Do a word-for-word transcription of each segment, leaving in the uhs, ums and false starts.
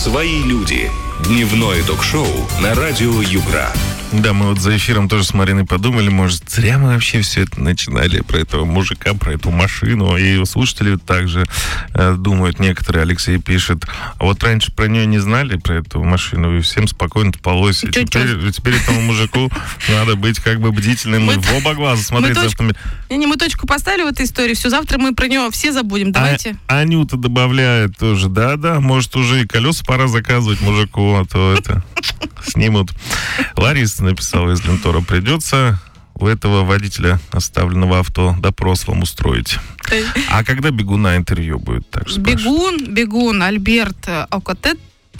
«Свои люди». Дневное ток-шоу на радио Югра. Да, мы вот за эфиром тоже с Мариной подумали, может, зря мы вообще все это начинали, про этого мужика, про эту машину. И слушатели также э, думают, некоторые, Алексей пишет, а вот раньше про нее не знали, про эту машину, и всем спокойно спалось. И теперь, теперь этому мужику надо быть как бы бдительным и в оба глаза смотреть за автомобилем. Не, мы точку поставили в этой истории, все, завтра мы про него все забудем, давайте. А, Анюта добавляет тоже, да-да, может, уже и колеса пора заказывать мужику, а то это снимут. Лариса написала из Лентора, придется у этого водителя оставленного авто допрос вам устроить. А когда бегуна интервью будет? Так бегун, бегун Альберт Окотет,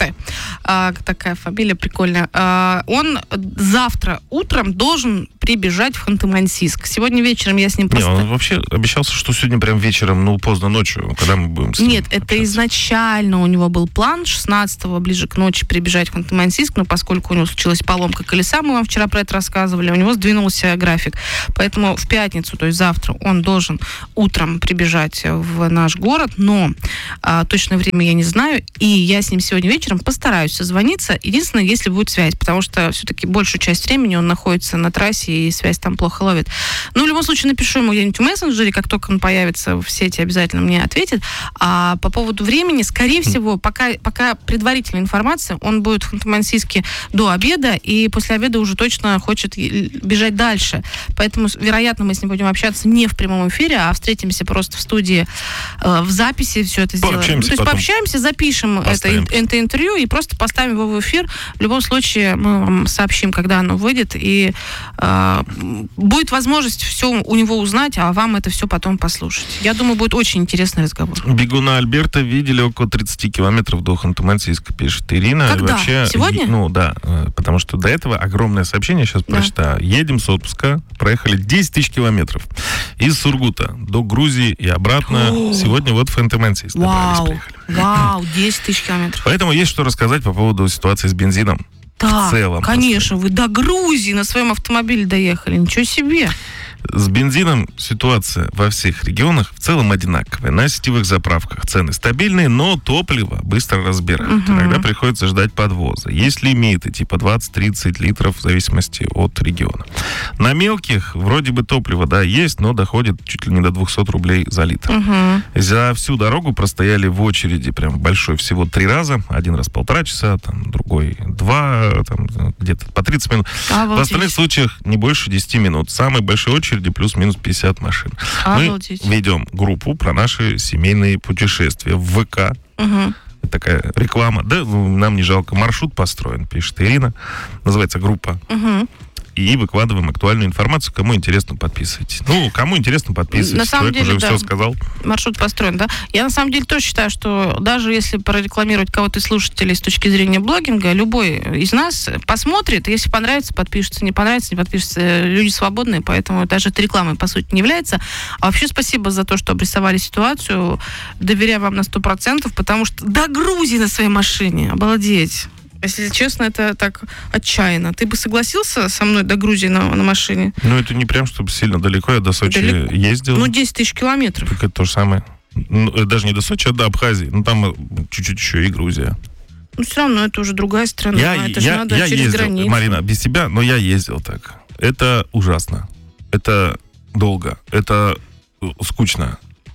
а, такая фамилия прикольная. А, он завтра утром должен прибежать в Ханты-Мансийск. Сегодня вечером я с ним... Не, он вообще обещался, что сегодня прям вечером, ну, поздно ночью, когда мы будем с ним Нет, это общаться. Изначально у него был план шестнадцатого ближе к ночи прибежать в Ханты-Мансийск, но поскольку у него случилась поломка колеса, мы вам вчера про это рассказывали, у него сдвинулся график. Поэтому в пятницу, то есть завтра, он должен утром прибежать в наш город, но а, точное время я не знаю, и я с ним сегодня вечером постараюсь созвониться. Единственное, если будет связь, потому что все-таки большую часть времени он находится на трассе, и связь там плохо ловит. Ну, в любом случае, напишу ему где-нибудь в мессенджере, как только он появится в сети, обязательно мне ответит. А по поводу времени, скорее всего, пока, пока предварительная информация, он будет в Ханты-Мансийске до обеда, и после обеда уже точно хочет бежать дальше. Поэтому, вероятно, мы с ним будем общаться не в прямом эфире, а встретимся просто в студии, э, в записи все это сделаем. Пообщаемся, То есть потом. пообщаемся, запишем это, это интервью и просто поставим его в эфир. В любом случае, мы вам сообщим, когда оно выйдет, и э, будет возможность все у него узнать, а вам это все потом послушать. Я думаю, будет очень интересный разговор. Бегуна Альберта видели около тридцать километров до Ханты-Мансийска, пишет Ирина. Когда? Вообще, Сегодня? Ну, да, потому что до этого огромное сообщение, сейчас да. прочитаю. Едем с отпуска, проехали десять тысяч километров из Сургута до Грузии и обратно. О! Сегодня вот в Ханты-Мансийск добрались, приехали. Вау, десять тысяч километров. Поэтому есть что рассказать по поводу ситуации с бензином. Да, в целом, конечно, просто. Вы до Грузии на своем автомобиле доехали, ничего себе. С бензином ситуация во всех регионах в целом одинаковая. На сетевых заправках цены стабильные, но топливо быстро разбирают. Угу. Иногда приходится ждать подвоза. Есть лимиты, типа двадцать-тридцать литров, в зависимости от региона. На мелких вроде бы топливо, да, есть, но доходит чуть ли не до двухсот рублей за литр. Угу. За всю дорогу простояли в очереди прям большой всего три раза. Один раз полтора часа, там, другой два, там, где-то по тридцать минут. Обалдеть. В остальных случаях не больше десяти минут. Самый большой очередь плюс-минус пятьдесят машин. Обалдеть. Мы ведем группу про наши семейные путешествия в ВК. Угу. Такая реклама. Да, нам не жалко. Маршрут построен, пишет Ирина. Называется группа. Угу. И выкладываем актуальную информацию. Кому интересно, подписывайтесь. Ну, кому интересно, подписывайтесь. На самом Человек деле, уже да. все сказал. Маршрут построен, да? Я на самом деле тоже считаю, что даже если прорекламировать кого-то из слушателей с точки зрения блогинга, любой из нас посмотрит, если понравится, подпишется, не понравится, не подпишется. Люди свободные, поэтому даже это рекламой, по сути, не является. А вообще спасибо за то, что обрисовали ситуацию. Доверяю вам на сто процентов, потому что до Грузии на своей машине. Обалдеть. Если честно, это так отчаянно. Ты бы согласился со мной до Грузии на, на машине? Ну, это не прям, чтобы сильно далеко. Я до Сочи далеко. ездил. Ну, десять тысяч километров. Так это то же самое. Ну, даже не до Сочи, а до Абхазии. Ну, там чуть-чуть еще и Грузия. Ну, все равно это уже другая страна. Я, это я, же надо я через ездил, границу. Марина, без тебя, но я ездил так. Это ужасно. Это долго. Это скучно.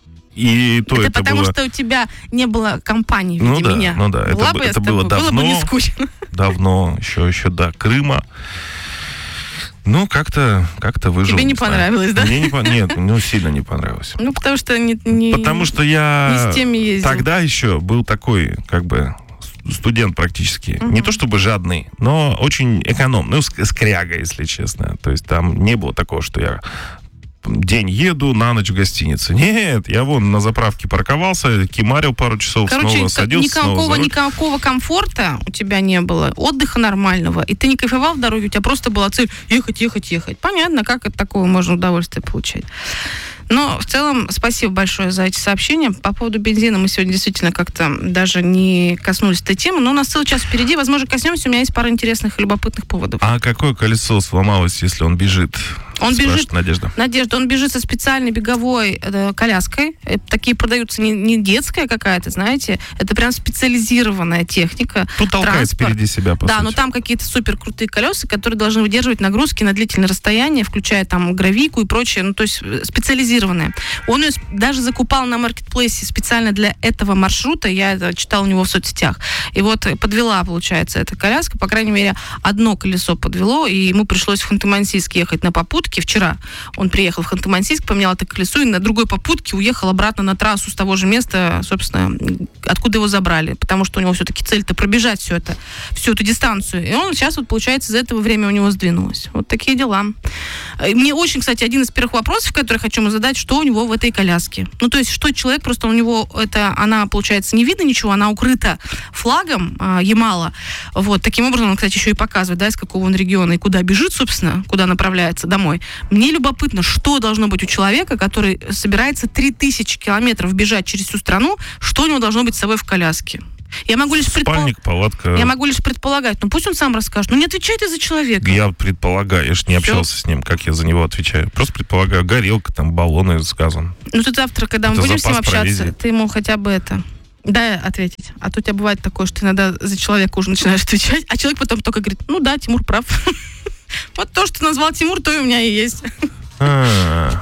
И то это, это потому было... что у тебя не было компании в виде ну, да, меня. Ну да, Была это, бы это было было давно. Было бы не скучно. Давно, еще, еще до Крыма. Ну, как-то, как-то выжил. Тебе не, не понравилось, да? Мне не по... Нет, ну, сильно не понравилось. Ну, потому что не, не, потому что я не с теми ездил. Тогда еще был такой, как бы, студент практически. Uh-huh. Не то чтобы жадный, но очень экономный. Ну, скряга, если честно. То есть там не было такого, что я день еду, на ночь в гостинице. Нет, я вон на заправке парковался, кимарил пару часов, Короче, снова садился, никакого, снова за руль. никакого комфорта у тебя не было, отдыха нормального, и ты не кайфовал в дороге, у тебя просто была цель ехать, ехать, ехать. Понятно, как от такого можно удовольствие получать. Но в целом спасибо большое за эти сообщения. По поводу бензина мы сегодня действительно как-то даже не коснулись этой темы, но у нас целый час впереди. Возможно, коснемся. У меня есть пара интересных и любопытных поводов. А какое колесо сломалось, если он бежит? Он Спрашивает бежит, Надежда. Надежда, он бежит со специальной беговой э, коляской. Э, такие продаются не, не детская какая-то, знаете, это прям специализированная техника. Тут толкает транспорт. впереди себя, по Да, сути. но там какие-то супер крутые колеса, которые должны выдерживать нагрузки на длительное расстояние, включая там гравийку и прочее, ну то есть специализированные. Он ее даже закупал на маркетплейсе специально для этого маршрута, я это читала у него в соцсетях. И вот подвела, получается, эта коляска, по крайней мере, одно колесо подвело, и ему пришлось в Ханты-Мансийск ехать на попутке. Вчера он приехал в Ханты-Мансийск, поменял это колесо, и на другой попутке уехал обратно на трассу с того же места, собственно, откуда его забрали, потому что у него все-таки цель-то пробежать все это, всю эту дистанцию. И он сейчас, вот, получается, из этого время у него сдвинулось. Вот такие дела. И мне очень, кстати, один из первых вопросов, который хочу ему задать, что у него в этой коляске. Ну, то есть, что человек, просто у него, это, она, получается, не видно ничего, она укрыта флагом а, Ямала. Вот, таким образом, он, кстати, еще и показывает, да, из какого он региона и куда бежит, собственно, куда направляется домой. Мне любопытно, что должно быть у человека, который собирается три тысячи километров бежать через всю страну, что у него должно быть с собой в коляске. Я могу лишь Спальник, предпол... палатка. Я могу лишь предполагать. Ну, пусть он сам расскажет. Ну, не отвечай ты за человека. Я предполагаю, я же не Всё. общался с ним, как я за него отвечаю. Просто предполагаю, горелка, там, баллоны с газом. Ну, ты завтра, когда мы Это будем с ним запас общаться, провизии. ты ему хотя бы это... Дай ответить. А то у тебя бывает такое, что ты иногда за человека уже начинаешь отвечать, а человек потом только говорит, ну да, Тимур прав. Вот то, что ты назвал Тимур, то и у меня и есть. А,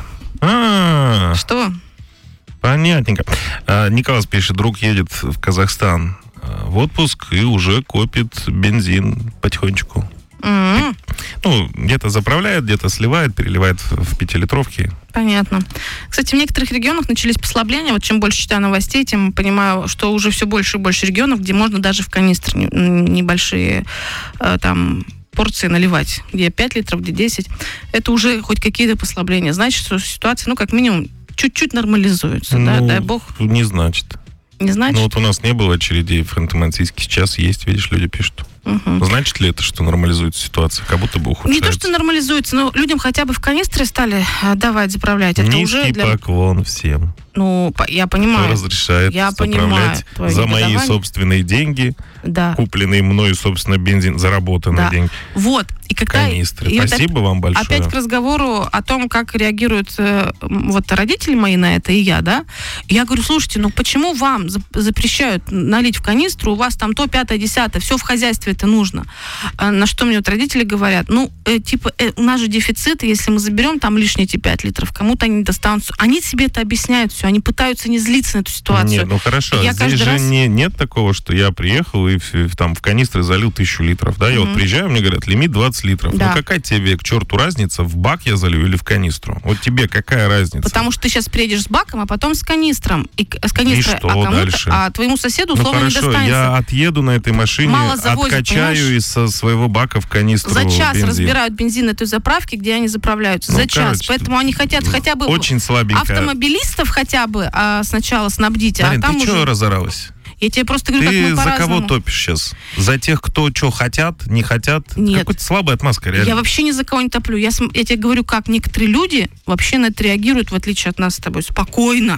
а, Что? понятненько. А, Николас пишет, друг едет в Казахстан а, в отпуск и уже копит бензин потихонечку. М, Ну, где-то заправляет, где-то сливает, переливает в в пятилитровки. Понятно. Кстати, в некоторых регионах начались послабления. Вот чем больше читаю новостей, тем понимаю, что уже все больше и больше регионов, где можно даже в канистры не- небольшие э, там порции наливать, где пять литров, где десять. Это уже хоть какие-то послабления. Значит, что ситуация, ну, как минимум, чуть-чуть нормализуется, да, Ну, дай бог. не значит. Не значит? Ну, вот у нас не было очередей в Ханты-Мансийске, сейчас есть, видишь, люди пишут. Мгм. Значит ли это, что нормализуется ситуация? Как будто бы Не ухудшается. то, что нормализуется, но людям хотя бы в канистры стали э, давать заправлять. Это Низкий уже для... поклон всем, Ну, по- я кто понимаю. разрешает Я понимаю заправлять твое за мои негодование. собственные деньги, Да. купленный мною, собственно, бензин, заработанные Да. деньги, Вот. И когда... канистры. и вот Спасибо вам большое. Опять к разговору о том, как реагируют э, м, вот родители мои на это, и я, да. Я говорю, слушайте, ну почему вам за- запрещают налить в канистру, у вас там то, пятое, десятое, все в хозяйстве это нужно. А на что мне вот родители говорят, ну, э, типа, э, у нас же дефицит, и если мы заберем там лишние эти пять литров, кому-то они не достанутся. Они себе это объясняют все, они пытаются не злиться на эту ситуацию. Нет, ну хорошо, Я здесь каждый же раз- не, нет такого, что я приехал и в, в- там в канистры залил тысячу литров, да, я вот приезжаю, мне говорят, лимит двадцать литров. Да. Ну какая тебе к черту разница, в бак я залью или в канистру? Вот тебе какая разница? Потому что ты сейчас приедешь с баком, а потом с канистром. И к- с канистрой, И что а кому-то, дальше? а твоему соседу Ну условно не хорошо, достанется. я отъеду на этой машине, Мало завозят, откачаю понимаешь? из со своего бака в канистру За час бензин. разбирают бензин на той заправке, где они заправляются. Ну, За час. короче, Поэтому они хотят хотя бы Очень слабенько. автомобилистов хотя бы а, сначала снабдить, Марин, а там ты уже... что разоралась? Я тебе просто говорю, как Ты мы за кого по-разному. топишь сейчас? За тех, кто что хотят, не хотят? Нет. Какая-то слабая отмазка, реально. Я вообще ни за кого не топлю. Я, см- я тебе говорю, как некоторые люди вообще на это реагируют, в отличие от нас с тобой, спокойно.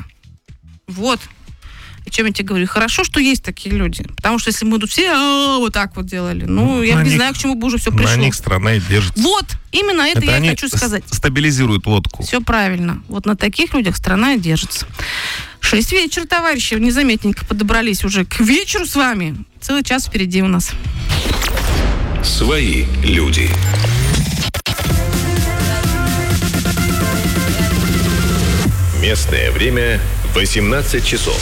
Вот. И чем я тебе говорю? Хорошо, что есть такие люди. Потому что если мы тут все «А, вот так вот делали, ну, Ну, я на не них- знаю, к чему бы уже все На пришло. них страна и держится. Вот, именно это, я и они хочу сказать. с- стабилизируют лодку. Все правильно. Вот на таких людях страна и держится. Шесть вечера, товарищи, незаметненько подобрались уже к вечеру с вами. Целый час впереди у нас. Свои люди. Местное время восемнадцать часов.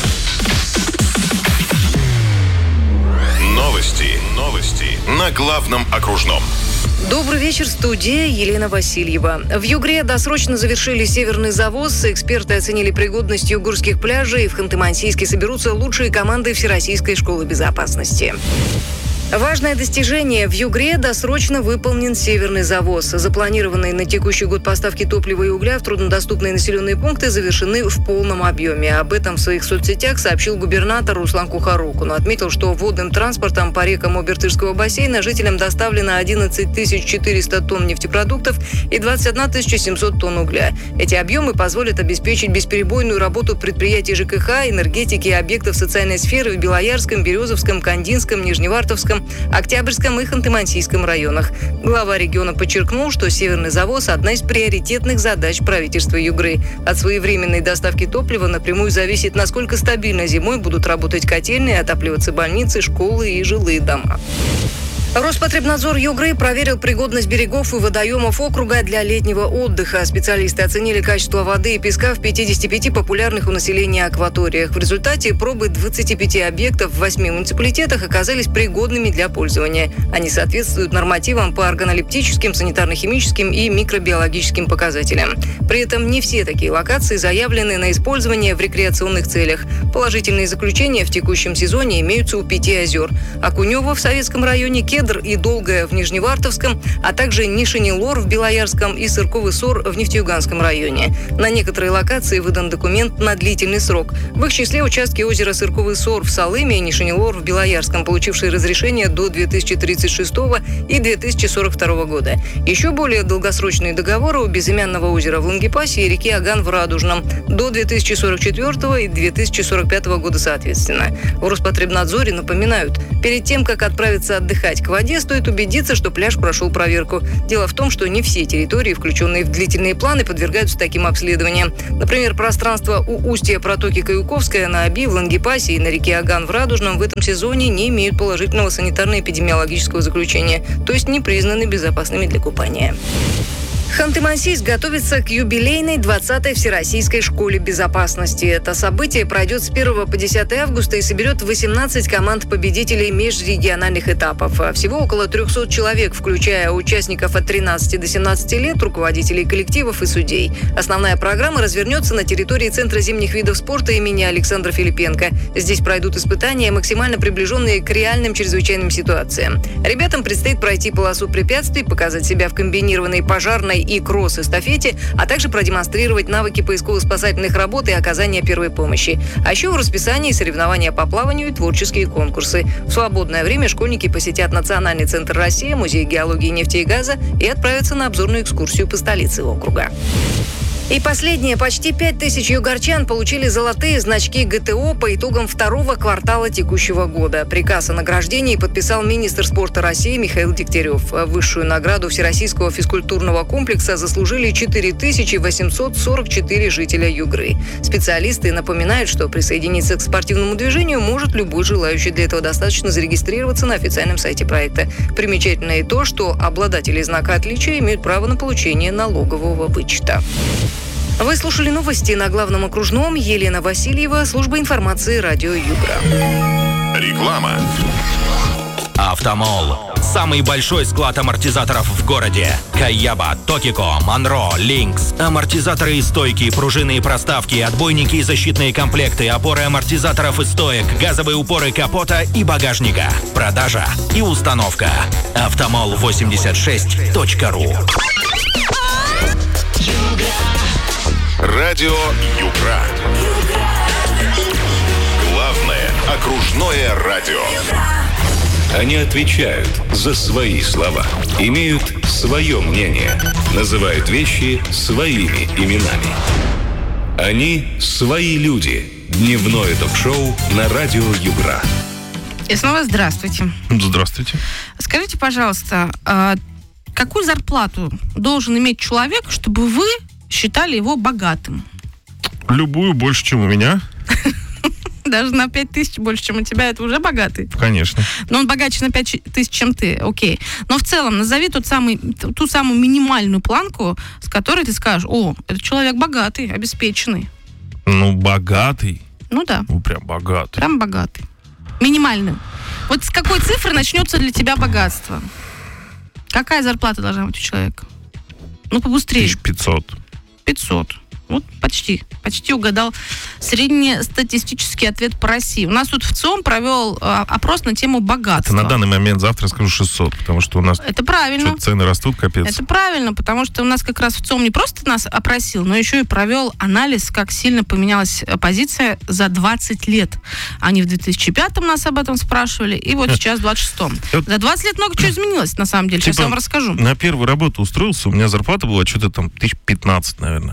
Новости. Новости. На главном окружном. Добрый вечер, студия Елена Васильева. В Югре досрочно завершили северный завоз. Эксперты оценили пригодность югурских пляжей. В Ханты-Мансийске соберутся лучшие команды Всероссийской школы безопасности. Важное достижение. В Югре досрочно выполнен северный завоз. Запланированные на текущий год поставки топлива и угля в труднодоступные населенные пункты завершены в полном объеме. Об этом в своих соцсетях сообщил губернатор Руслан Кухарукун. Он отметил, что водным транспортом по рекам Обертышского бассейна жителям доставлено одиннадцать тысяч четыреста тонн нефтепродуктов и двадцать одна тысяча семьсот тонн угля. Эти объемы позволят обеспечить бесперебойную работу предприятий ЖКХ, энергетики и объектов социальной сферы в Белоярском, Березовском, Кандинском, Нижневартовском, Кировском, Октябрьском и Ханты-Мансийском районах. Глава региона подчеркнул, что Северный завоз – одна из приоритетных задач правительства Югры. От своевременной доставки топлива напрямую зависит, насколько стабильно зимой будут работать котельные, отапливаться больницы, школы и жилые дома. Роспотребнадзор Югры проверил пригодность берегов и водоемов округа для летнего отдыха. Специалисты оценили качество воды и песка в пятидесяти пяти популярных у населения акваториях. В результате пробы двадцати пяти объектов в восьми муниципалитетах оказались пригодными для пользования. Они соответствуют нормативам по органолептическим, санитарно-химическим и микробиологическим показателям. При этом не все такие локации заявлены на использование в рекреационных целях. Положительные заключения в текущем сезоне имеются у пяти озер: Окунево в Советском районе, Кедр и Долгое в Нижневартовском, а также Нишинилор в Белоярском и Сырковый Сор в Нефтеюганском районе. На некоторые локации выдан документ на длительный срок. В их числе участки озера Сырковый Сор в Салыме и Нишинилор в Белоярском, получившие разрешение до две тысячи тридцать шестого и две тысячи сорок второго года. Еще более долгосрочные договоры у безымянного озера в Лангепасе и реки Аган в Радужном до две тысячи сорок четвёртого и две тысячи сорок пятого года соответственно. В Роспотребнадзоре напоминают, перед тем, как отправиться отдыхать к воде, стоит убедиться, что пляж прошел проверку. Дело в том, что не все территории, включенные в длительные планы, подвергаются таким обследованиям. Например, пространство у устья протоки Каюковская на Оби, в Лангепасе и на реке Аган в Радужном в этом сезоне не имеют положительного санитарно-эпидемиологического заключения, то есть не признаны безопасными для купания. Ханты-Мансийск готовится к юбилейной двадцатой Всероссийской школе безопасности. Это событие пройдет с первого по десятое августа и соберет восемнадцать команд победителей межрегиональных этапов. Всего около трехсот человек, включая участников от тринадцати до семнадцати лет, руководителей коллективов и судей. Основная программа развернется на территории Центра зимних видов спорта имени Александра Филипенко. Здесь пройдут испытания, максимально приближенные к реальным чрезвычайным ситуациям. Ребятам предстоит пройти полосу препятствий, показать себя в комбинированной пожарной и кросс-эстафете, а также продемонстрировать навыки поисково-спасательных работ и оказания первой помощи. А еще в расписании соревнования по плаванию и творческие конкурсы. В свободное время школьники посетят Национальный центр России, Музей геологии, нефти и газа и отправятся на обзорную экскурсию по столице округа. И последнее. Почти пять тысяч югорчан получили золотые значки ГТО по итогам второго квартала текущего года. Приказ о награждении подписал министр спорта России Михаил Дегтярев. Высшую награду Всероссийского физкультурного комплекса заслужили четыре тысячи восемьсот сорок четыре жителя Югры. Специалисты напоминают, что присоединиться к спортивному движению может любой желающий. Для этого достаточно зарегистрироваться на официальном сайте проекта. Примечательно и то, что обладатели знака отличия имеют право на получение налогового вычета. Вы слушали новости на главном окружном. Елена Васильева, служба информации радио Югра. Реклама. Автомол. Самый большой склад амортизаторов в городе. Кайяба, Токико, Монро, Линкс. Амортизаторы и стойки, пружины и проставки, отбойники и защитные комплекты, опоры амортизаторов и стоек, газовые упоры капота и багажника. Продажа и установка. автомол восемьдесят шесть точка ру. Радио Югра. Главное окружное радио. Они отвечают за свои слова, имеют свое мнение, называют вещи своими именами. Они свои люди. Дневное ток-шоу на радио Югра. И снова здравствуйте. Здравствуйте. Скажите, пожалуйста, а какую зарплату должен иметь человек, чтобы вы считали его богатым? Любую больше, чем у меня. Даже на пять тысяч больше, чем у тебя, это уже богатый? Конечно. Но он богаче на пять тысяч, чем ты, окей. Но в целом назови тот самый, ту самую минимальную планку, с которой ты скажешь: о, это человек богатый, обеспеченный. Ну, богатый. Ну да. Ну, прям богатый. Прям богатый. Минимальную. Вот с какой цифры начнется для тебя богатство? Какая зарплата должна быть у человека? Ну, побыстрее. тысяча пятьсот. пятьсот. Вот почти. Почти угадал среднестатистический ответ по России. У нас тут в ЦИОМ провел а, опрос на тему богатства. Это на данный момент, завтра скажу шестьсот, потому что у нас Это правильно. что-то цены растут, капец. Это правильно, потому что у нас как раз в ЦИОМ не просто нас опросил, но еще и провел анализ, как сильно поменялась позиция за двадцать лет. Они в две тысячи пятом нас об этом спрашивали, и вот сейчас в двадцать шестом. За двадцать лет много чего изменилось, на самом деле. Сейчас Типа, я вам расскажу. На первую работу устроился, у меня зарплата была что-то там тысяч пятнадцать, наверное.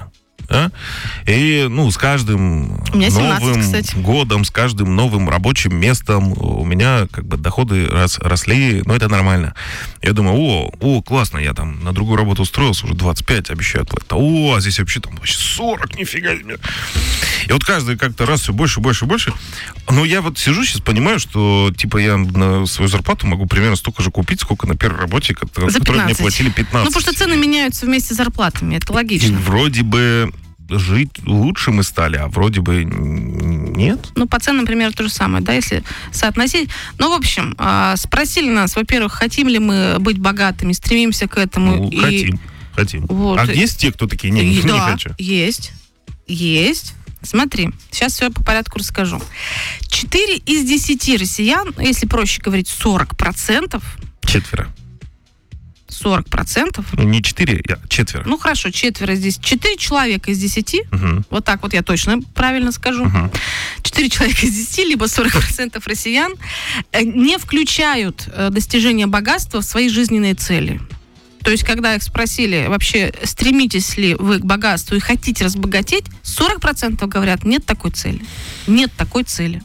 Да? И, ну, с каждым У меня семнадцать, новым кстати. годом, с каждым новым рабочим местом у меня как бы доходы рос, росли, но это нормально. Я думаю, о, о, классно, я там на другую работу устроился, уже двадцать пять обещают. О, а здесь вообще там вообще сорок, нифига себе. И вот каждый как-то раз все больше, больше, больше. Но я вот сижу сейчас, понимаю, что типа я на свою зарплату могу примерно столько же купить, сколько на первой работе, которую мне платили пятнадцать. Ну, потому что цены меняются вместе с зарплатами, это И логично. вроде бы жить лучше мы стали, а вроде бы нет. Ну, по ценам, например, то же самое, да, если соотносить. Ну, в общем, а, спросили нас, во-первых, хотим ли мы быть богатыми, стремимся к этому. Ну, и... хотим, хотим. Вот. А есть те, кто такие, не, не, да, не хочу? есть, есть. Смотри, сейчас все по порядку расскажу. Четыре из десяти россиян, если проще говорить, сорок процентов, Четверо. сорок процентов, Ну, не четыре, а четверо. ну хорошо, четверо здесь, четыре человека из десяти, Угу. вот так вот я точно правильно скажу, Угу. четыре человека из десяти, либо сорок процентов россиян э, не включают э, достижение богатства в свои жизненные цели. То есть, когда их спросили, вообще, стремитесь ли вы к богатству и хотите разбогатеть, сорок процентов говорят, нет такой цели. Нет такой цели.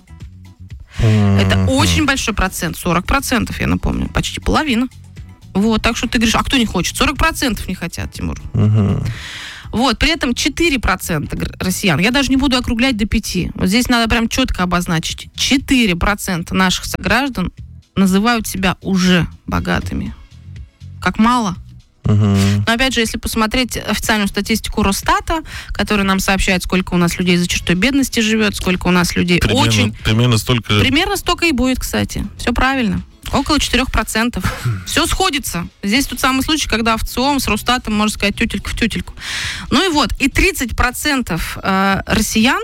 Это очень большой процент, сорок процентов, я напомню, почти половина. Вот, так что ты говоришь, а кто не хочет? сорок процентов не хотят, Тимур. Угу. Вот, при этом четыре процента гр- россиян, я даже не буду округлять до пяти, вот здесь надо прям четко обозначить, четыре процента наших сограждан называют себя уже богатыми. Как мало. Угу. Но опять же, если посмотреть официальную статистику Росстата, которая нам сообщает, сколько у нас людей за чертой бедности живет, сколько у нас людей Примерно, очень... примерно столько. Примерно столько и будет, кстати. Все правильно. Около четыре процента. Все сходится. Здесь тот самый случай, когда в ЦИОМ с Росстатом, можно сказать, тютелька в тютельку. Ну и вот, и тридцать процентов э, россиян,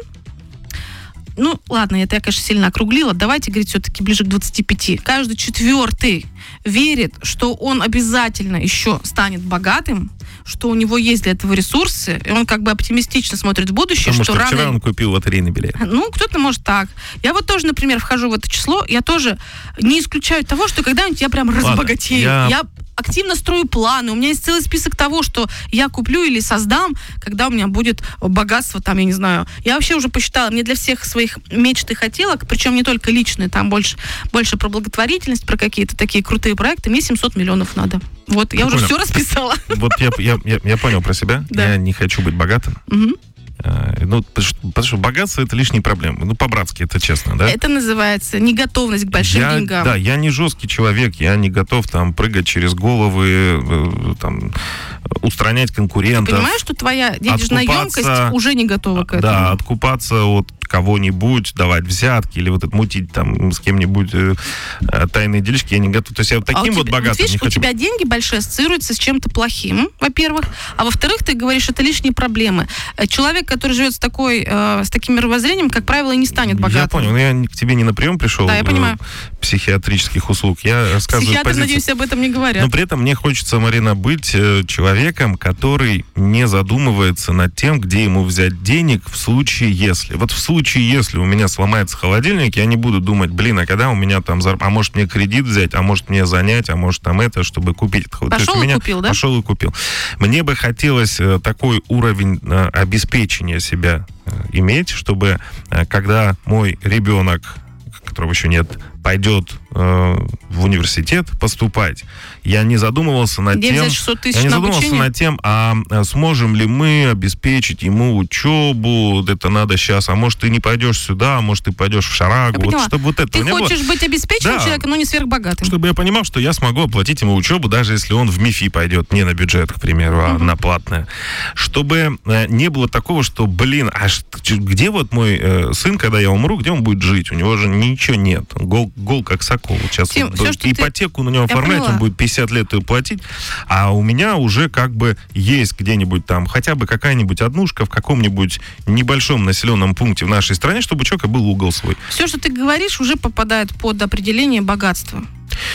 ну, ладно, это я, конечно, сильно округлила, давайте говорить все-таки ближе к двадцати пяти. Каждый четвертый верит, что он обязательно еще станет богатым, что у него есть для этого ресурсы, и он как бы оптимистично смотрит в будущее, Потому что, что рано... вчера он купил лотерейный билет. Ну, кто-то может так. Я вот тоже, например, вхожу в это число, я тоже не исключаю того, что когда-нибудь я прям разбогатею. я- Я активно строю планы. У меня есть целый список того, что я куплю или создам, когда у меня будет богатство, там, я не знаю. Я вообще уже посчитала, мне для всех своих мечт и хотелок, причем не только личные, там больше, больше про благотворительность, про какие-то такие крутые проекты, мне семьсот миллионов надо. Вот, я уже Прикольно. все расписала. Вот я, я, я, я понял про себя. Да. Я не хочу быть богатым. Мгм. А, Ну, потому что, потому что богатство — это лишние проблемы. Ну, по-братски, это честно, да? Это называется неготовность к большим я, деньгам. Да, я не жесткий человек, я не готов там прыгать через головы, э, там, устранять Ты конкурентов. понимаешь, что твоя денежная Откупаться- емкость уже не готова к этому? Да, откупаться от кого-нибудь, давать взятки или вот это мутить там с кем-нибудь э, э, тайные делишки, я не готов. То есть я вот А у таким вот тебя- богатым видишь, не у хочу. тебя деньги большие ассоциируются с чем-то плохим, во-первых. А во-вторых, ты говоришь, это лишние проблемы. Э, Человек, который живет с, такой, э, с таким мировоззрением, как правило, и не станет богатым. Я понял, но я не- к тебе не на прием пришел. Да, я э, понимаю. Психиатрических услуг. Я рассказываю Психиатры, позицию. надеюсь, об этом не говорят. Но при этом мне хочется, Марина, быть э, человеком, который не задумывается над тем, где ему взять денег в случае если. Вот в случае если у меня сломается холодильник, я не буду думать, блин, а когда у меня там, зар- а может мне кредит взять, а может мне занять, а может там это, чтобы купить этот холодильник. Пошел То есть у и меня- купил, да? Пошел и купил. Мне бы хотелось э, такой уровень э, обеспечения себя э, иметь, чтобы э, когда мой ребенок, которого еще нет, пойдет э, в университет поступать, я не задумывался над Где тем, взять шестьсот тысяч я не на задумывался обучение? над тем, а а сможем ли мы обеспечить ему учебу, вот это надо сейчас, а может ты не пойдешь сюда, а может ты пойдешь в Шарагу, Я вот поняла. чтобы вот этого Ты не было. хочешь быть обеспеченным Да. человеком, но не сверхбогатым. Чтобы я понимал, что я смогу оплатить ему учебу, даже если он в МИФИ пойдет, не на бюджет, к примеру, а Мгм. на платное. Чтобы э, не было такого, что, блин, а ш- ч- где вот мой э, сын, когда я умру, где он будет жить? У него же ничего нет. Он Гол, гол как сокол. Вот сейчас Тим, вот, всё, э, что ты- ипотеку на него Я оформлять, поняла. он будет пятьдесят лет ее платить, а у меня уже как бы есть где-нибудь там хотя бы какая-нибудь однушка в каком-нибудь небольшом населенном пункте в нашей стране, чтобы у человека был угол свой. Все, что ты говоришь, уже попадает под определение богатства.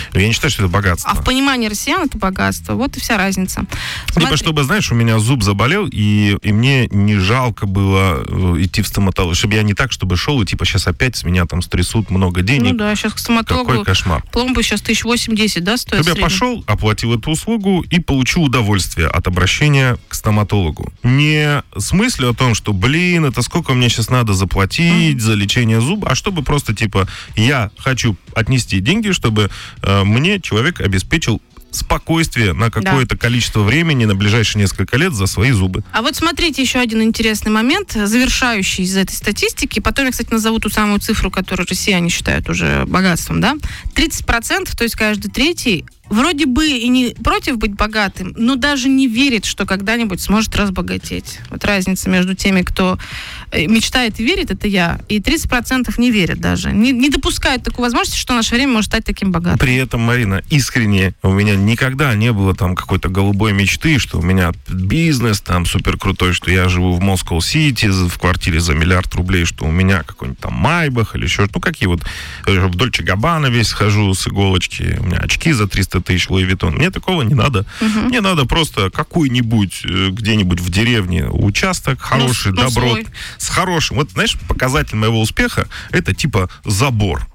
Я не считаю, что это богатство. А в понимании россиян это богатство. Вот и вся разница. Смотри. Либо, чтобы, знаешь, у меня зуб заболел, и, и мне не жалко было э, идти в стоматологию. Чтобы я не так, чтобы шел, и типа сейчас опять с меня там стрясут много денег. Ну да, сейчас к стоматологу... Какой кошмар. Пломбы сейчас тысяч восемь-десять, да, стоят? Чтобы я пошел, оплатил эту услугу и получил удовольствие от обращения к стоматологу. Не с мыслью о том, что, блин, это сколько мне сейчас надо заплатить mm. за лечение зуба, а чтобы просто, типа, я хочу отнести деньги, чтобы э, мне человек обеспечил спокойствие на какое-то да. количество времени, на ближайшие несколько лет за свои зубы. А вот смотрите, еще один интересный момент, завершающий из этой статистики. Потом я, кстати, назову ту самую цифру, которую россияне считают уже богатством, да? тридцать процентов, то есть каждый третий, вроде бы и не против быть богатым, но даже не верит, что когда-нибудь сможет разбогатеть. Вот разница между теми, кто мечтает и верит, это я, и тридцать процентов не верят даже. Не, не допускают такой возможности, что в наше время может стать таким богатым. При этом, Марина, искренне, у меня никогда не было там какой-то голубой мечты, что у меня бизнес там супер крутой, что я живу в Москва-Сити в квартире за миллиард рублей, что у меня какой-нибудь там Майбах или еще, ну какие вот, в Дольче Габбана весь хожу с иголочки, у меня очки за триста тысяч Луи Виттон. Мне такого не надо. Угу. Мне надо просто какой-нибудь где-нибудь в деревне участок хороший, ну, доброт, ну, с хорошим. Вот, знаешь, показатель моего успеха это типа забор.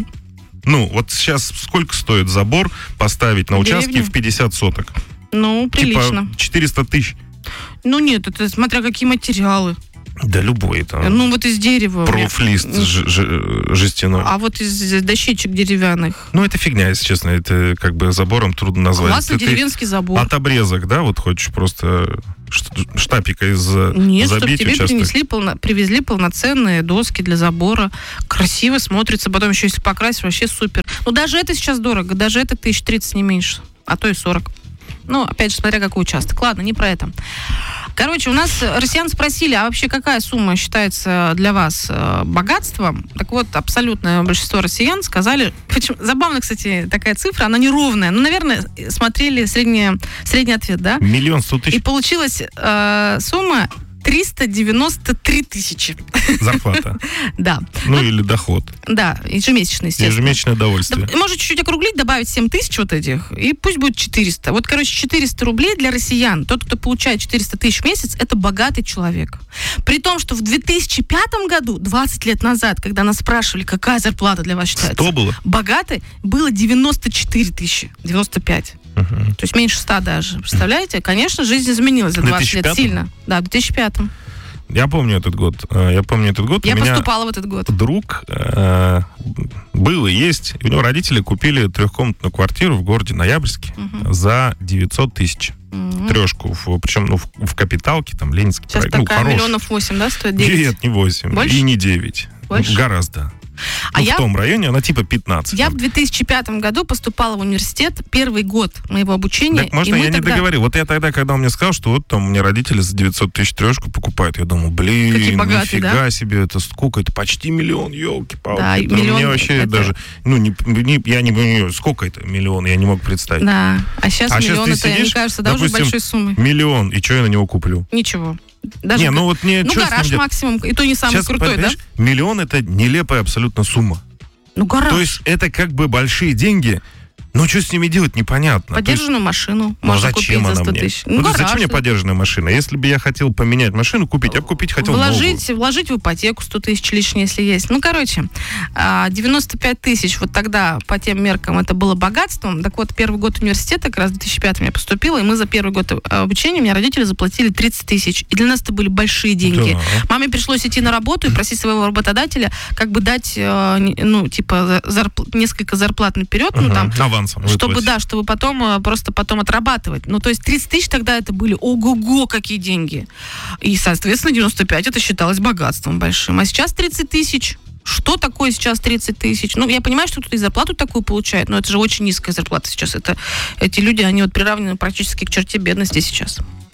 Ну, вот сейчас сколько стоит забор поставить на участке в пятьдесят соток? Ну, прилично. Типа четыреста тысяч. Ну, нет, это смотря какие материалы. Да любой там. Ну, вот из дерева. Профлист ж- ж- жестяной. А вот из дощечек деревянных. Ну, это фигня, если честно. Это как бы забором трудно назвать. Классный ты, деревенский забор. От обрезок, да, вот хочешь просто штапика из Нет, забить чтобы тебе участок. принесли, полно, привезли полноценные доски для забора. Красиво смотрится. Потом еще если покрасить, вообще супер. Ну, даже это сейчас дорого. Даже это тысяч тридцать, не меньше. А то и сорок. Ну, опять же, смотря какой участок. Ладно, не про это. Короче, у нас россиян спросили, а вообще какая сумма считается для вас э, богатством? Так вот, абсолютное большинство россиян сказали... Почему? Забавно, кстати, такая цифра, она неровная. Ну, наверное, смотрели средний, средний ответ, да? Миллион сто тысяч. И получилась э, сумма триста девяносто три тысячи. Зарплата. Да. Ну, или доход. Да, ежемесячный, естественно. Ежемесячное удовольствие. Может, чуть-чуть округлить, добавить семь тысяч вот этих, и пусть будет четыреста. Вот, короче, четыреста рублей для россиян. Тот, кто получает четыреста тысяч в месяц, это богатый человек. При том, что в две тысячи пятом году, двадцать лет назад, когда нас спрашивали, какая зарплата для вас считается, сто было? Богатый было девяносто четыре тысячи, девяносто пять. Uh-huh. То есть меньше ста даже. Представляете? Конечно, жизнь изменилась за двадцать лет сильно. Да, в две тысячи пятом. Я помню этот год. Я помню этот год. Я у меня поступала в этот год. Друг э, был и есть. У него родители купили трехкомнатную квартиру в городе Ноябрьске uh-huh. за девятьсот тысяч. Uh-huh. Трешку. В, причем ну, в, в капиталке, там, Ленинский Сейчас проект. такая Ну, миллионов восемь, да, стоит? девять? Нет, не восемь. Больше? И не девять. Больше? Гораздо. А ну, я... в том районе она типа пятнадцать. Я в две тысячи пятом году поступала в университет, первый год моего обучения. Так, можно, я тогда... не договорил. Вот я тогда, когда он мне сказал, что вот там у меня родители за девятьсот тысяч трешку покупают, я думаю, блин, какие богатые, нифига да? себе, это сколько? Это почти миллион, елки-палки. Да, это миллион, мне вообще это... даже, ну, не, не, я не понимаю, сколько это миллион, я не мог представить. Да, а сейчас а миллион, сейчас это, сидишь, мне кажется, да, допустим, уже большой суммы. Миллион, и что я на него куплю? Ничего. Даже не, г... ну вот мне... Ну, гараж максимум, и то не самый сейчас, крутой, да? Миллион — это нелепая абсолютно сумма. Ну, гараж. То есть это как бы большие деньги, но что с ними делать, непонятно. Подержанную есть, машину ну, можно зачем купить за сто мне? тысяч. Ну, Ну, зачем гараж, мне да. подержанная машина? Если бы я хотел поменять машину, купить, я бы купить хотел вложить, новую. вложить в ипотеку сто тысяч лишнее, если есть. Ну, короче, девяносто пять тысяч, вот тогда по тем меркам это было богатством. Так вот, первый год университета, как раз в две тысячи пятом я поступила, и мы за первый год обучения, мне родители заплатили тридцать тысяч. И для нас это были большие деньги. Да. Маме пришлось идти на работу и просить своего работодателя как бы дать, ну, типа, зарпл- несколько зарплат наперед, ага, ну, там, авансом чтобы, выплатить. да, чтобы потом, просто потом отрабатывать. Ну, то есть тридцать тысяч тогда это были ого-го, какие деньги. И, соответственно, девяносто пять это считалось богатством большим. А сейчас тридцать тысяч. Что такое сейчас тридцать тысяч? Ну, я понимаю, что кто-то и зарплату такую получает, но это же очень низкая зарплата сейчас. Это, эти люди, они вот приравнены практически к черте бедности сейчас.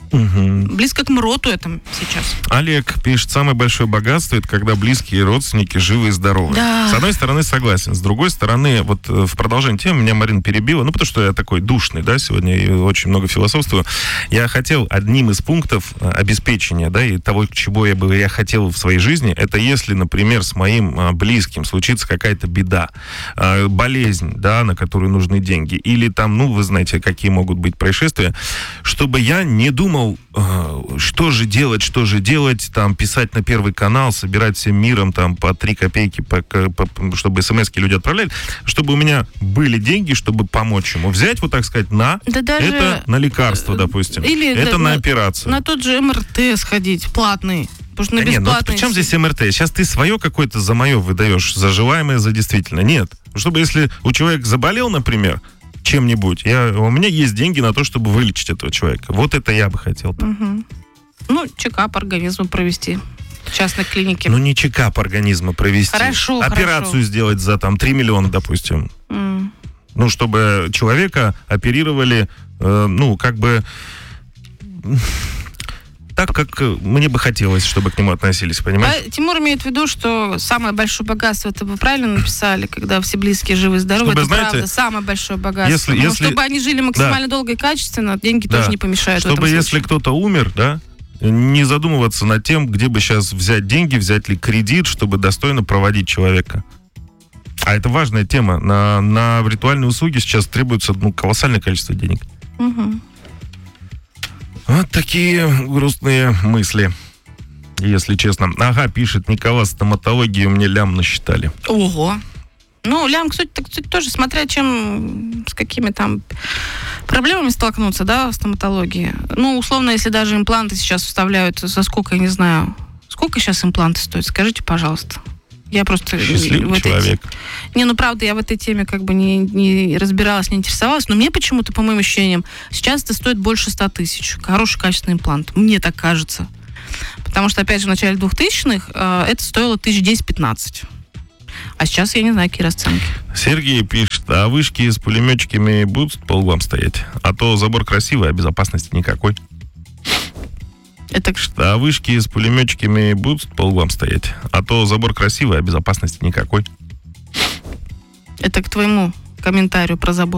Мгм. Близко к МРОТу этом сейчас. Олег пишет, самое большое богатство — это когда близкие родственники живы и здоровы. Да. С одной стороны, согласен. С другой стороны, вот э, в продолжение темы меня Марина перебила, ну, потому что я такой душный, да, сегодня и очень много философствую. Я хотел одним из пунктов э, обеспечения, да, и того, чего я бы я хотел в своей жизни, это если, например, с моим э, близким случится какая-то беда, э, болезнь, да, на которую нужны деньги, или там, ну, вы знаете, какие могут быть происшествия, чтобы я не думал, что же делать, что же делать, там, писать на Первый канал, собирать всем миром, там, по три копейки, по, по, чтобы смс-ки люди отправляли, чтобы у меня были деньги, чтобы помочь ему. Взять, вот так сказать, на, Да даже... это на лекарство, допустим, Или это да, на на, операцию. на тот же эм эр тэ сходить, платный. Потому что на Да нет, ну бесплатный... при чем здесь эм эр тэ? Сейчас ты свое какое-то за мое выдаешь, за желаемое, за действительно. Нет. Чтобы если у человека заболел, например, чем-нибудь, я, у меня есть деньги на то, чтобы вылечить этого человека. Вот это я бы хотел. Угу. Ну, чекап организма провести в частной клинике. Ну, не чекап организма провести. Хорошо, Операцию хорошо. сделать за там три миллиона, допустим. М. Ну, чтобы человека оперировали, э, ну, как бы... так, как мне бы хотелось, чтобы к нему относились, понимаешь? А Тимур имеет в виду, что самое большое богатство, это вы правильно написали, когда все близкие живы и здоровы, Чтобы, это знаете, правда, самое большое богатство. если- Но если- чтобы они жили максимально долго и качественно, деньги Да. тоже не помешают в Чтобы этом если случае. кто-то умер, да, не задумываться над тем, где бы сейчас взять деньги, взять ли кредит, чтобы достойно проводить человека. А это важная тема. На, на ритуальные услуги сейчас требуется, ну, колоссальное количество денег. Мгм. Вот такие грустные мысли, если честно. Ага, пишет Николай, стоматологию мне лям насчитали. Ого. Ну, лям, кстати, так, кстати, тоже, смотря чем, с какими там проблемами столкнуться, да, в стоматологии. Ну, условно, если даже импланты сейчас вставляют, за сколько, я не знаю, сколько сейчас импланты стоят, скажите, пожалуйста. Я просто... Счастливый в этой- человек. Не, ну правда, я в этой теме как бы не, не разбиралась, не интересовалась, но мне почему-то, по моим ощущениям, сейчас это стоит больше ста тысяч. Хороший, качественный имплант. Мне так кажется. Потому что, опять же, в начале двухтысячных э, это стоило тысяч десять-пятнадцать. А сейчас я не знаю, какие расценки. Сергей пишет, а вышки с пулеметчиками будут по углам стоять? А то забор красивый, а безопасности никакой. Это А вышки с пулеметчиками будут по углам стоять? А то забор красивый, а безопасности никакой. Это к твоему комментарию про забор.